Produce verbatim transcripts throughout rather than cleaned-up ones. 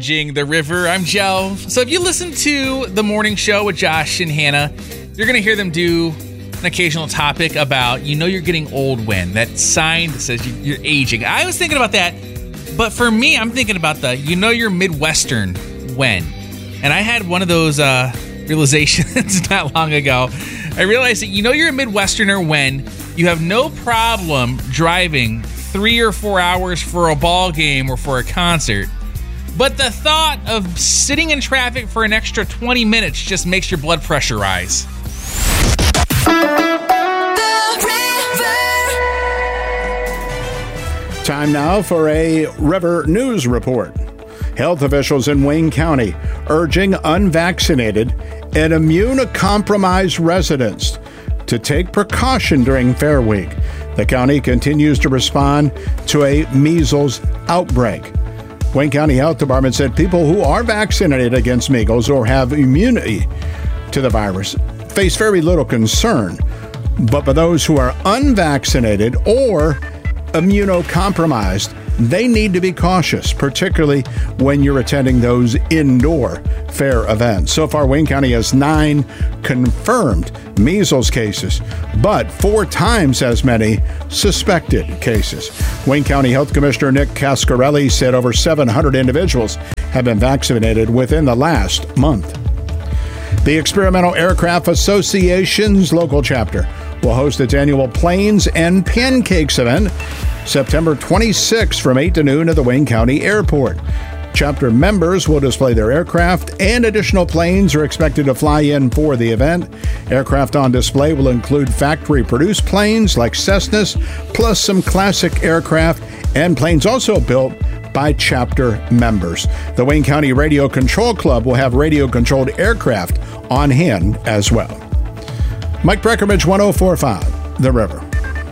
The River. I'm Joe. So if you listen to the morning show with Josh and Hannah, you're going to hear them do an occasional topic about, you know, you're getting old when. That sign that says you're aging. I was thinking about that, but for me, I'm thinking about the, you know, you're Midwestern when. And I had one of those uh, realizations not long ago. I realized that, you know, you're a Midwesterner when you have no problem driving three or four hours for a ball game or for a concert. But the thought of sitting in traffic for an extra twenty minutes just makes your blood pressure rise. Time now for a River News Report. Health officials in Wayne County urging unvaccinated and immunocompromised residents to take precaution during Fair Week. The county continues to respond to a measles outbreak. Wayne County Health Department said people who are vaccinated against measles or have immunity to the virus face very little concern. But for those who are unvaccinated or immunocompromised, they need to be cautious, particularly when you're attending those indoor fair events. So far, Wayne County has nine confirmed measles cases, but four times as many suspected cases. Wayne County Health Commissioner Nick Cascarelli said over seven hundred individuals have been vaccinated within the last month. The Experimental Aircraft Association's local chapter will host its annual Planes and Pancakes event September twenty-sixth from eight to noon at the Wayne County Airport. Chapter members will display their aircraft, and additional planes are expected to fly in for the event. Aircraft on display will include factory-produced planes like Cessnas, plus some classic aircraft and planes also built by chapter members. The Wayne County Radio Control Club will have radio-controlled aircraft on hand as well. Mike Breckenridge, one oh four point five, The River.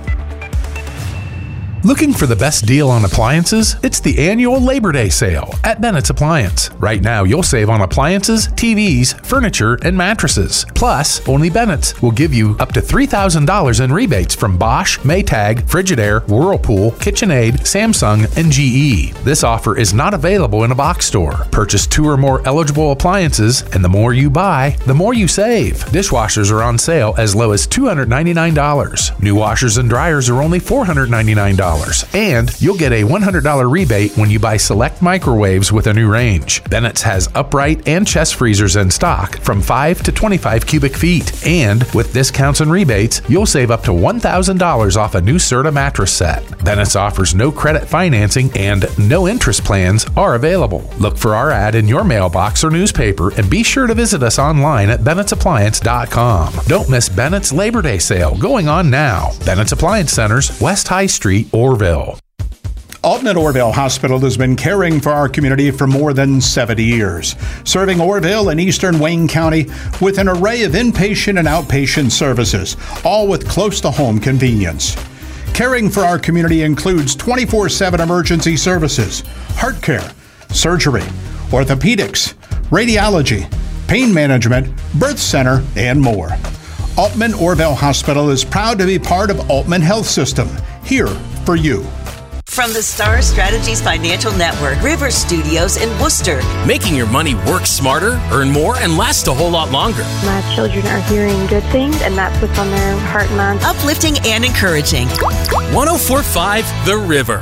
Looking for the best deal on appliances? It's the annual Labor Day sale at Bennett's Appliance. Right now, you'll save on appliances, T Vs, furniture, and mattresses. Plus, only Bennett's will give you up to three thousand dollars in rebates from Bosch, Maytag, Frigidaire, Whirlpool, KitchenAid, Samsung, and G E. This offer is not available in a box store. Purchase two or more eligible appliances, and the more you buy, the more you save. Dishwashers are on sale as low as two hundred ninety-nine dollars. New washers and dryers are only four hundred ninety-nine dollars. And you'll get a one hundred dollars rebate when you buy select microwaves with a new range. Bennett's has upright and chest freezers in stock from five to twenty-five cubic feet. And with discounts and rebates, you'll save up to one thousand dollars off a new Serta mattress set. Bennett's offers no credit financing and no interest plans are available. Look for our ad in your mailbox or newspaper and be sure to visit us online at Bennett's Appliance dot com. Don't miss Bennett's Labor Day sale going on now. Bennett's Appliance Centers, West High Street, Orville. Altman Orville Hospital has been caring for our community for more than seventy years, serving Orville and eastern Wayne County with an array of inpatient and outpatient services, all with close-to-home convenience. Caring for our community includes twenty-four seven emergency services, heart care, surgery, orthopedics, radiology, pain management, birth center, and more. Altman Orville Hospital is proud to be part of Altman Health System, here for you. From the Star Strategies Financial Network, River Studios in Worcester. Making your money work smarter, earn more, and last a whole lot longer. My children are hearing good things, and that's what's on their heart and mind. Uplifting and encouraging. one oh four point five The River.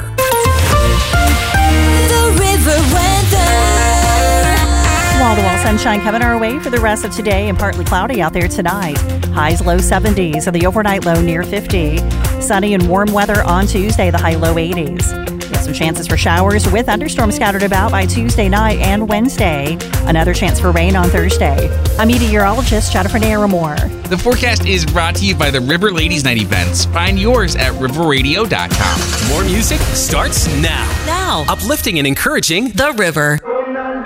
The River weather. Wall-to-wall sunshine coming our way for the rest of today and partly cloudy out there tonight. Highs low seventies and the overnight low near fifty. Sunny and warm weather on Tuesday, the high low eighties. We have some chances for showers with thunderstorms scattered about by Tuesday night and Wednesday. Another chance for rain on Thursday. I'm meteorologist Jennifer Naramore. The forecast is brought to you by the River Ladies Night events. Find yours at river radio dot com. More music starts now. Now. Uplifting and encouraging The River.